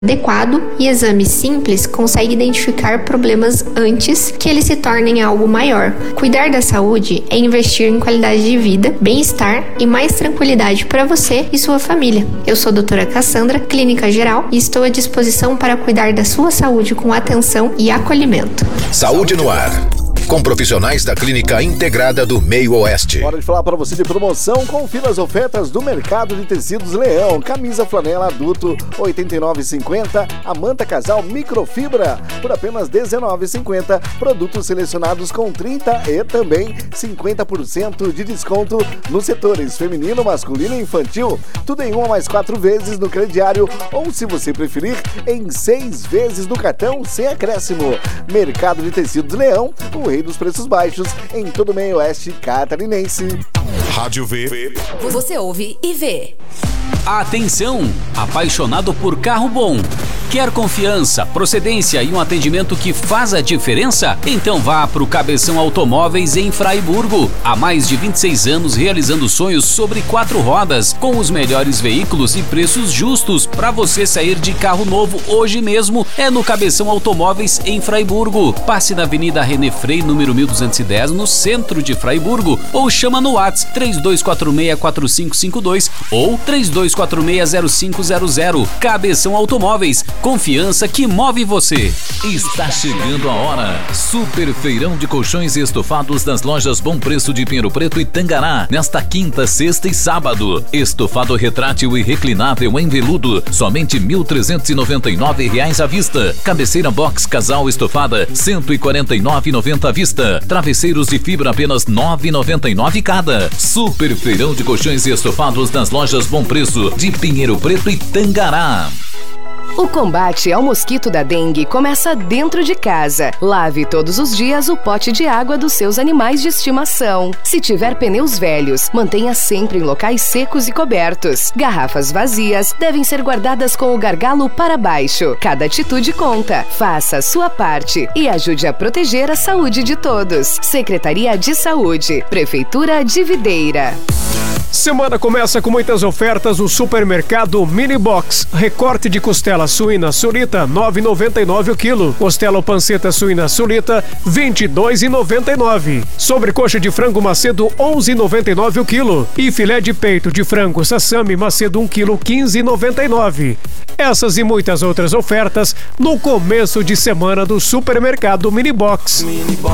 adequado e exame simples consegue identificar problemas antes que eles se tornem algo maior. Cuidar da saúde é investir em qualidade de vida, bem-estar e mais tranquilidade para você e sua família. Eu sou a doutora Cassandra, clínica geral, e estou à disposição para cuidar da sua saúde com atenção e acolhimento. Saúde no ar, com profissionais da Clínica Integrada do Meio Oeste. Hora de falar para você de promoção. Confira as ofertas do Mercado de Tecidos Leão. Camisa flanela adulto R$ 89,50. A manta casal microfibra por apenas R$ 19,50. Produtos selecionados com 30% e também 50% de desconto nos setores feminino, masculino e infantil. Tudo em 1 mais 4 vezes no crediário ou, se você preferir, em 6 vezes no cartão sem acréscimo. Mercado de Tecidos Leão, o rei dos preços baixos em todo o meio oeste catarinense. Rádio V. Você ouve e vê. Atenção! Apaixonado por carro bom? Quer confiança, procedência e um atendimento que faz a diferença? Então vá para o Cabeção Automóveis em Fraiburgo. Há mais de 26 anos realizando sonhos sobre 4 rodas, com os melhores veículos e preços justos para você sair de carro novo hoje mesmo. É no Cabeção Automóveis em Fraiburgo. Passe na Avenida René Frei, número 1210, no centro de Fraiburgo, ou chama no WhatsApp 3246-4552 ou 3246-0500. Cabeção Automóveis, confiança que move você. Está chegando a hora. Super Feirão de Colchões e Estofados das lojas Bom Preço de Pinheiro Preto e Tangará, nesta quinta, sexta e sábado. Estofado retrátil e reclinável em veludo, somente R$ 1.399 à vista. Cabeceira box casal estofada, R$ 149,90 à vista. Travesseiros de fibra, apenas R$ 9,99 cada. Super Feirão de Colchões e Estofados das lojas Bom Preço de Pinheiro Preto e Tangará. O combate ao mosquito da dengue começa dentro de casa. Lave todos os dias o pote de água dos seus animais de estimação. Se tiver pneus velhos, mantenha sempre em locais secos e cobertos. Garrafas vazias devem ser guardadas com o gargalo para baixo. Cada atitude conta. Faça a sua parte e ajude a proteger a saúde de todos. Secretaria de Saúde, Prefeitura de Videira. Semana começa com muitas ofertas no supermercado Mini Box. Recorte de costela suína sulita, R$ 9,99 o quilo. Costela ou panceta suína sulita, R$ 22,99. Sobrecoxa de frango macedo, R$ 11,99 o quilo. E filé de peito de frango sassami macedo 1 quilo, R$ 15,99. Essas e muitas outras ofertas no começo de semana do supermercado Mini Box.